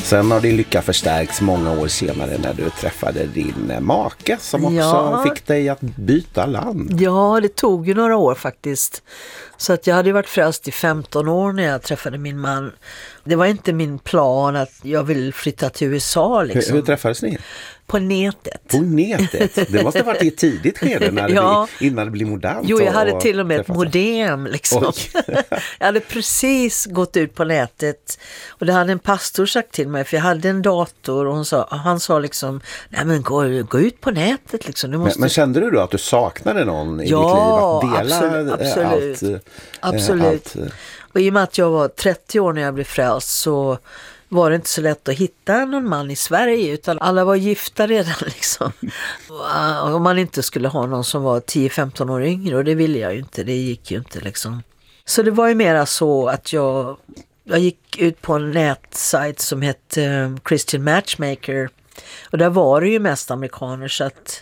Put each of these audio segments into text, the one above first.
Sen har din lycka förstärkts många år senare när du träffade din make som också fick dig att byta land. Ja, det tog ju några år faktiskt. Så att jag hade varit frälst i 15 år när jag träffade min man. Det var inte min plan att jag ville flytta till USA. Liksom. Hur träffades ni? På nätet. På nätet? Det måste ha varit i ett tidigt skede när innan det blev modernt. Jo, jag hade till och med ett modem. Liksom. Jag hade precis gått ut på nätet och det hade en pastor sagt till mig, för jag hade en dator och han sa liksom, nej men gå ut på nätet. Liksom. Du måste... men kände du då att du saknade någon i ditt liv att dela absolut. Och i och med att jag var 30 år när jag blev frälst så var det inte så lätt att hitta någon man i Sverige, utan alla var gifta redan liksom. Om man inte skulle ha någon som var 10-15 år yngre, och det ville jag ju inte, det gick ju inte liksom. Så det var ju mera så att jag gick ut på en nätsajt som hette Christian Matchmaker, och där var det ju mest amerikaner, så att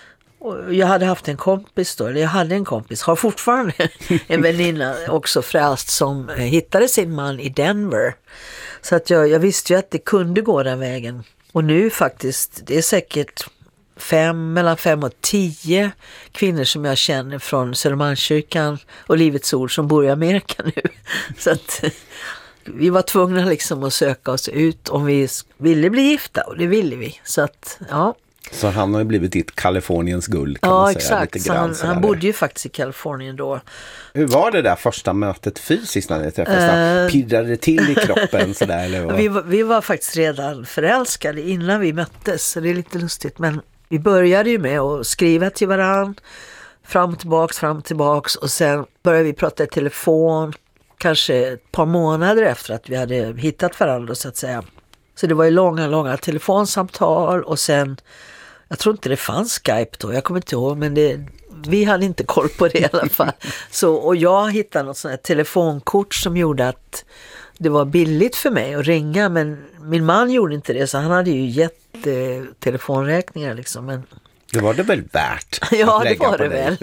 jag hade haft en kompis då, eller jag hade en kompis, har fortfarande en väninna också frälst som hittade sin man i Denver. Så att jag visste ju att det kunde gå den vägen. Och nu faktiskt, det är säkert mellan 5 och 10 kvinnor som jag känner från Södermalmskyrkan och Livets Ord som bor i Amerika nu. Så att vi var tvungna liksom att söka oss ut om vi ville bli gifta, och det ville vi. Så att, ja. Så han har ju blivit ditt Kaliforniens guld, kan man säga. Exakt. Lite grann, han bodde ju faktiskt i Kalifornien då. Hur var det där första mötet fysiskt när ni träffades? Pirrade det till i kroppen? Sådär, eller vi var faktiskt redan förälskade innan vi möttes, så det är lite lustigt. Men vi började ju med att skriva till varandra, fram och tillbaks. Och sen började vi prata i telefon, kanske ett par månader efter att vi hade hittat varandra, så att säga. Så det var ju långa telefonsamtal, och sen, jag tror inte det fanns Skype då, jag kommer inte ihåg, men vi hade inte koll på det i alla fall. Och jag hittade något sånt här telefonkort som gjorde att det var billigt för mig att ringa, men min man gjorde inte det, så han hade ju gett telefonräkningar liksom. Men... det var det väl värt? Ja, det var det väl.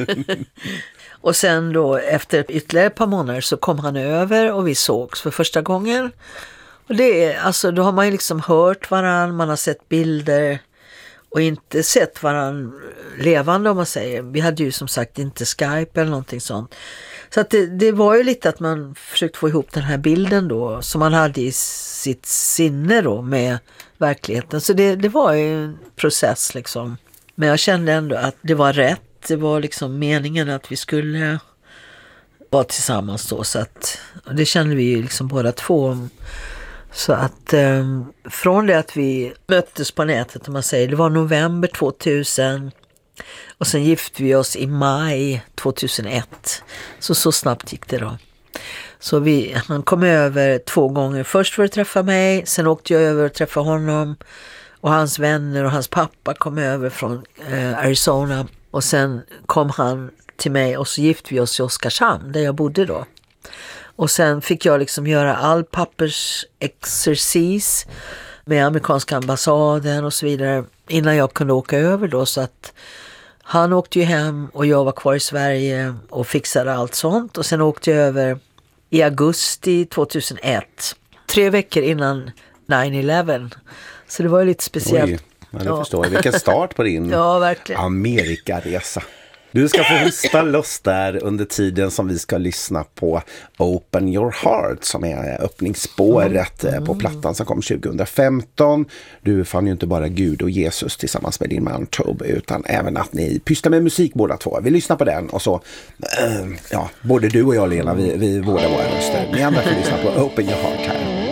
Och sen då efter ytterligare ett par månader så kom han över och vi sågs för första gången. Och det är, alltså, då har man ju liksom hört varann, man har sett bilder och inte sett varann levande, om man säger. Vi hade ju som sagt inte Skype eller någonting sånt. Så att det var ju lite att man försökte få ihop den här bilden då som man hade i sitt sinne då med verkligheten. Så det var ju en process liksom. Men jag kände ändå att det var rätt. Det var liksom meningen att vi skulle vara tillsammans då. Så att det kände vi ju liksom båda två. Så att från det att vi möttes på nätet, om man säger, det var november 2000 och sen gifte vi oss i maj 2001. Så snabbt gick det då. Så han kom över 2 gånger. Först för att träffa mig, sen åkte jag över och träffa honom och hans vänner, och hans pappa kom över från Arizona, och sen kom han till mig och så gifte vi oss i Oskarshamn där jag bodde då. Och sen fick jag liksom göra all pappersexercis med amerikanska ambassaden och så vidare innan jag kunde åka över då. Så att han åkte ju hem och jag var kvar i Sverige och fixade allt sånt. Och sen åkte jag över i augusti 2001. 3 veckor innan 9/11. Så det var ju lite speciellt. Oj, jag förstår. Vilken start på din Amerikaresa. Du ska få hosta loss där under tiden som vi ska lyssna på Open Your Heart, som är öppningsspåret på plattan som kom 2015. Du fann ju inte bara Gud och Jesus tillsammans med din man Toby, utan även att ni pysslar med musik båda två. Vi lyssnar på den och så, både du och jag, Lena, vi vårdar våra röster. Ni andra får lyssna på Open Your Heart här.